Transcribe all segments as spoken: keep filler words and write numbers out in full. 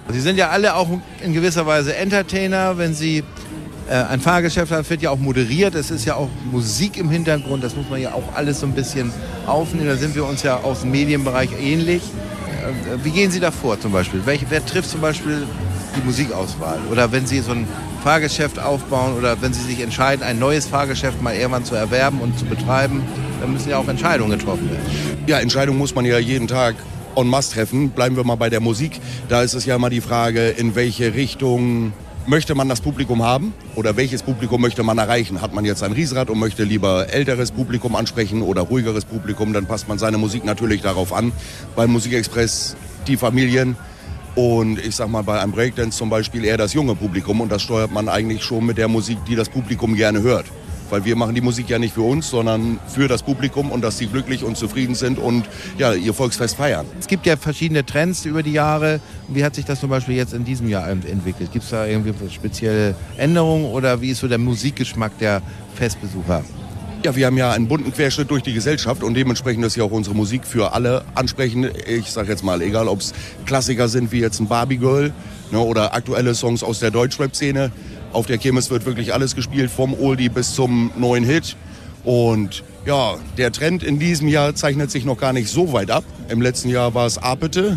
Sie sind ja alle auch in gewisser Weise Entertainer, wenn Sie äh, ein Fahrgeschäft haben, wird ja auch moderiert, es ist ja auch Musik im Hintergrund, das muss man ja auch alles so ein bisschen aufnehmen, da sind wir uns ja aus dem Medienbereich ähnlich. Äh, wie gehen Sie da vor zum Beispiel? Welche, wer trifft zum Beispiel die Musikauswahl? Oder wenn Sie so ein Fahrgeschäft aufbauen oder wenn Sie sich entscheiden, ein neues Fahrgeschäft mal irgendwann zu erwerben und zu betreiben, dann müssen ja auch Entscheidungen getroffen werden. Ja, Entscheidungen muss man ja jeden Tag en masse treffen. Bleiben wir mal bei der Musik. Da ist es ja immer die Frage, in welche Richtung möchte man das Publikum haben oder welches Publikum möchte man erreichen? Hat man jetzt ein Riesenrad und möchte lieber älteres Publikum ansprechen oder ruhigeres Publikum, dann passt man seine Musik natürlich darauf an. Beim Musikexpress die Familien und ich sag mal bei einem Breakdance zum Beispiel eher das junge Publikum und das steuert man eigentlich schon mit der Musik, die das Publikum gerne hört. Weil wir machen die Musik ja nicht für uns, sondern für das Publikum und dass sie glücklich und zufrieden sind und ja, ihr Volksfest feiern. Es gibt ja verschiedene Trends über die Jahre. Wie hat sich das zum Beispiel jetzt in diesem Jahr entwickelt? Gibt es da irgendwie spezielle Änderungen oder wie ist so der Musikgeschmack der Festbesucher? Ja, wir haben ja einen bunten Querschnitt durch die Gesellschaft und dementsprechend ist ja auch unsere Musik für alle ansprechend. Ich sag jetzt mal, egal ob es Klassiker sind wie jetzt ein Barbie Girl, ne, oder aktuelle Songs aus der Deutschrap-Szene. Auf der Kirmes wird wirklich alles gespielt, vom Oldie bis zum neuen Hit. Und ja, der Trend in diesem Jahr zeichnet sich noch gar nicht so weit ab. Im letzten Jahr war es Apete,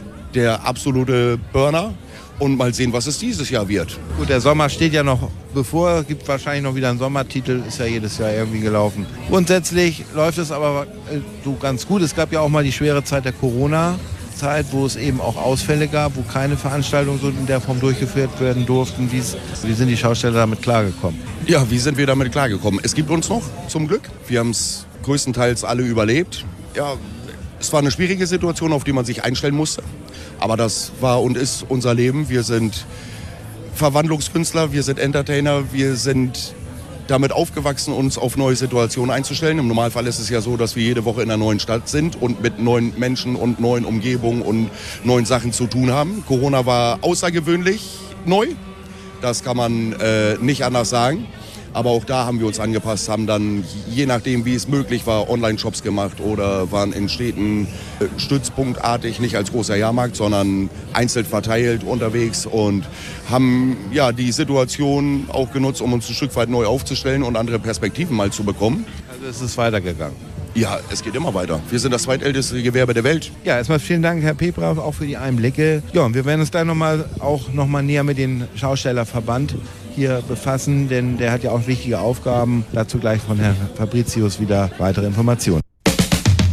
der absolute Burner. Und mal sehen, was es dieses Jahr wird. Gut, der Sommer steht ja noch bevor. Es gibt wahrscheinlich noch wieder einen Sommertitel. Ist ja jedes Jahr irgendwie gelaufen. Grundsätzlich läuft es aber so ganz gut. Es gab ja auch mal die schwere Zeit der Corona-Zeit, wo es eben auch Ausfälle gab, wo keine Veranstaltungen so in der Form durchgeführt werden durften. Wie's, wie sind die Schausteller damit klargekommen? Ja, wie sind wir damit klargekommen? Es gibt uns noch, zum Glück. Wir haben es größtenteils alle überlebt. Ja, es war eine schwierige Situation, auf die man sich einstellen musste. Aber das war und ist unser Leben. Wir sind Verwandlungskünstler, wir sind Entertainer, wir sind damit aufgewachsen, uns auf neue Situationen einzustellen. Im Normalfall ist es ja so, dass wir jede Woche in einer neuen Stadt sind und mit neuen Menschen und neuen Umgebungen und neuen Sachen zu tun haben. Corona war außergewöhnlich neu, das kann man äh, nicht anders sagen. Aber auch da haben wir uns angepasst, haben dann, je nachdem wie es möglich war, Online-Shops gemacht oder waren in Städten äh, stützpunktartig, nicht als großer Jahrmarkt, sondern einzeln verteilt unterwegs und haben ja die Situation auch genutzt, um uns ein Stück weit neu aufzustellen und andere Perspektiven mal zu bekommen. Also es ist weitergegangen. Ja, es geht immer weiter. Wir sind das zweitälteste Gewerbe der Welt. Ja, erstmal vielen Dank, Herr Pepra, auch für die Einblicke. Ja, und wir werden uns gleich noch mal, auch noch mal näher mit dem Schaustellerverband hier befassen, denn der hat ja auch wichtige Aufgaben. Dazu gleich von Herrn Fabricius wieder weitere Informationen.